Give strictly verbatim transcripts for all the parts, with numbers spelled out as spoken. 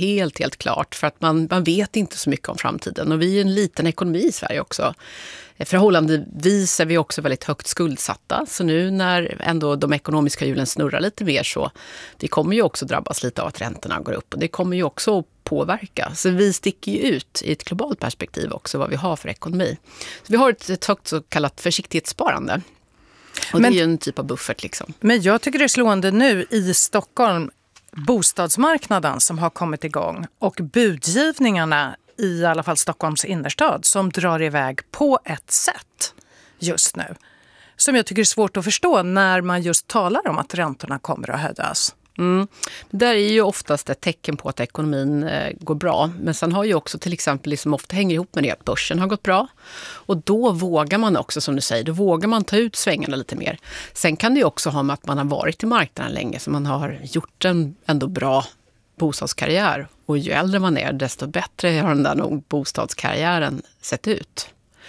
helt, helt klart. För att man, man vet inte så mycket om framtiden. Och vi är en liten ekonomi i Sverige också. Förhållandevis är vi också väldigt högt skuldsatta. Så nu när ändå de ekonomiska hjulen snurrar lite mer så vi kommer ju också drabbas lite av att räntorna går upp. Och det kommer ju också att påverka. Så vi sticker ju ut i ett globalt perspektiv också vad vi har för ekonomi. Så vi har ett, ett högt så kallat försiktighetssparande. Och men, det är ju en typ av buffert liksom. Men jag tycker det är slående nu i Stockholm, bostadsmarknaden som har kommit igång och budgivningarna i alla fall Stockholms innerstad som drar iväg på ett sätt just nu. Som jag tycker är svårt att förstå när man just talar om att räntorna kommer att höjas. Mm. Det där är ju oftast ett tecken på att ekonomin eh, går bra. Men sen har ju också till exempel, liksom ofta hänger ihop med det att börsen har gått bra. Och då vågar man också, som du säger, då vågar man ta ut svängarna lite mer. Sen kan det ju också ha med att man har varit i marknaden länge, så man har gjort en ändå bra bostadskarriär. Och ju äldre man är, desto bättre har den där nog bostadskarriären sett ut.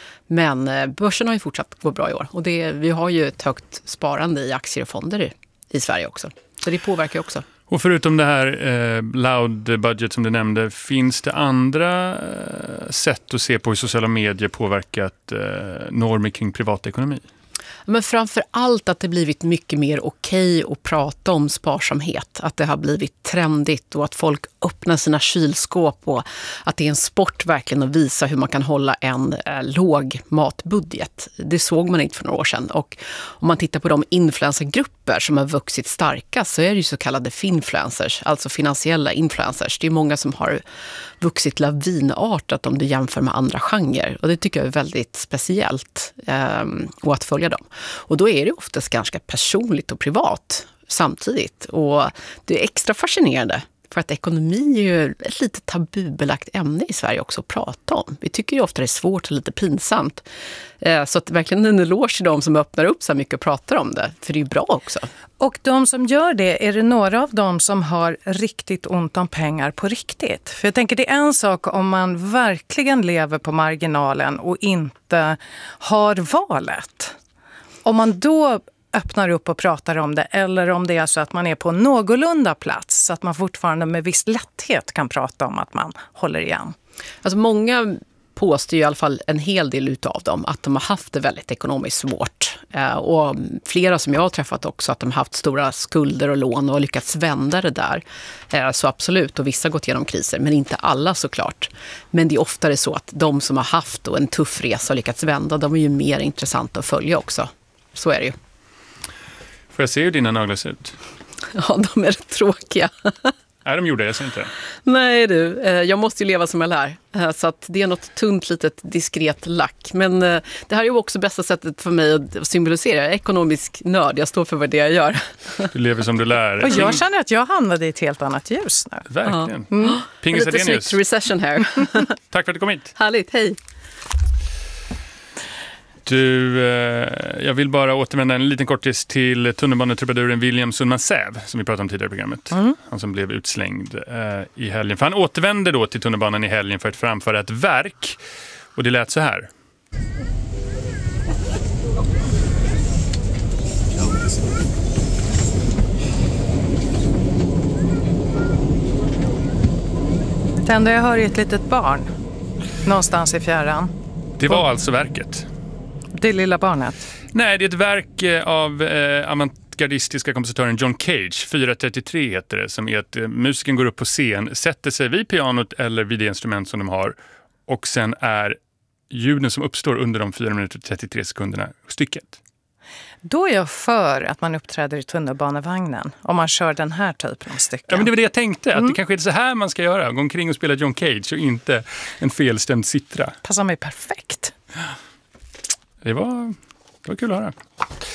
Men eh, börsen har ju fortsatt gå bra i år. Och det, vi har ju ett högt sparande i aktier och fonder i, i Sverige också. Så det påverkar också. Och förutom det här eh, loud budget som du nämnde, finns det andra eh, sätt att se på hur sociala medier påverkat eh, normer kring privatekonomi? Men framför allt att det blivit mycket mer okej att prata om sparsamhet. Att det har blivit trendigt och att folk öppnar sina kylskåp och att det är en sport verkligen att visa hur man kan hålla en eh, låg matbudget. Det såg man inte för några år sedan. Och om man tittar på de influencergrupper som har vuxit starkast så är det ju så kallade finfluencers, alltså finansiella influencers. Det är många som har vuxit lavinartat om du jämför med andra genrer. Och det tycker jag är väldigt speciellt eh, och att följa dem. Och då är det oftast ganska personligt och privat samtidigt. Och det är extra fascinerande för att ekonomi är ju ett lite tabubelagt ämne i Sverige också att prata om. Vi tycker ju ofta det är svårt och lite pinsamt. Så att verkligen en eloge till de som öppnar upp så mycket och pratar om det. För det är ju bra också. Och de som gör det, är det några av dem som har riktigt ont om pengar på riktigt? För jag tänker det är en sak om man verkligen lever på marginalen och inte har valet. Om man då öppnar upp och pratar om det, eller om det är så att man är på någorlunda plats så att man fortfarande med viss lätthet kan prata om att man håller igen. Alltså många påstår ju i alla fall en hel del utav dem att de har haft det väldigt ekonomiskt svårt. Och flera som jag har träffat också att de har haft stora skulder och lån och lyckats vända det där. Så absolut, och vissa har gått igenom kriser, men inte alla såklart. Men det är oftare så att de som har haft en tuff resa och lyckats vända, de är ju mer intressanta att följa också. Så är det ju. Får jag se hur dina naglar ser ut? Ja, de är tråkiga. Nej, de gjorde det, jag ser inte. Nej du, jag måste ju leva som jag lär. Så att det är något tunt litet diskret lack. Men det här är ju också bästa sättet för mig att symbolisera. Jag är ekonomisk nörd, jag står för vad det jag gör. Du lever som du lär. Och jag känner att jag hamnade i ett helt annat ljus nu. Verkligen. Ja. Mm. Pingis lite Adenius. snyggt recession här. Tack för att du kom hit. Härligt, hej. Du, eh, jag vill bara återvända en liten kortis till tunnelbanetrubaduren William Sundman-Säv som vi pratade om tidigare i programmet. Mm. Han som blev utslängd eh, i helgen. För han återvände då till tunnelbanan i helgen för att framföra ett verk. Och det lät så här. Det enda jag hör är ett litet barn någonstans i fjärran. Det var alltså verket. Det lilla barnet? Nej, det är ett verk av eh, avantgardistiska kompositören John Cage. fyra trettiotre heter det, som är att eh, musiken går upp på scen, sätter sig vid pianot eller vid det instrument som de har. Och sen är ljuden som uppstår under de fyra minuter och trettiotre sekunderna stycket. Då är jag för att man uppträder i tunnelbanevagnen om man kör den här typen av stycken. Ja, men det var det jag tänkte. Att mm. det kanske är så här man ska göra. Gå omkring och spela John Cage och inte en felstämd citra. Passar mig perfekt. Det var, det var kul att höra.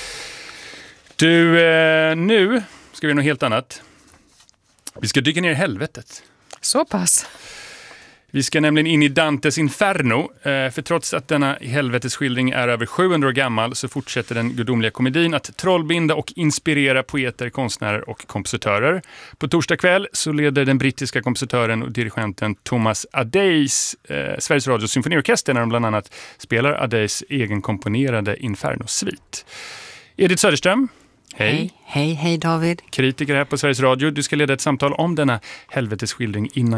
Du, eh, nu ska vi göra något helt annat. Vi ska dyka ner i helvetet. Så pass. Vi ska nämligen in i Dantes Inferno, eh, för trots att denna helvetesskildring är över sjuhundra år gammal så fortsätter den gudomliga komedin att trollbinda och inspirera poeter, konstnärer och kompositörer. På torsdag kväll så leder den brittiska kompositören och dirigenten Thomas Adès eh, Sveriges Radios symfoniorkester när de bland annat spelar Adès egenkomponerade Inferno-svit. Edith Söderström. Hej. hej. Hej, hej David. Kritiker här på Sveriges Radio. Du ska leda ett samtal om denna helvetesskildring innan